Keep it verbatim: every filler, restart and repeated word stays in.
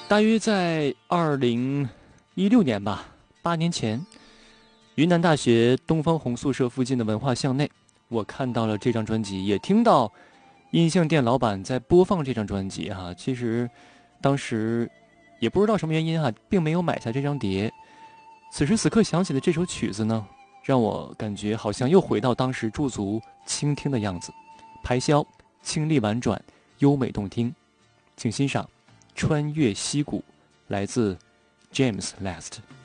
大约在二零一六年吧，八年前，云南大学东方红宿舍附近的文化巷内，我看到了这张专辑，也听到音像店老板在播放这张专辑哈、啊。其实当时也不知道什么原因哈、啊，并没有买下这张碟。此时此刻想起的这首曲子呢，让我感觉好像又回到当时驻足倾听的样子，排箫清丽婉转，优美动听。请欣赏《穿越溪谷》，来自 James Last。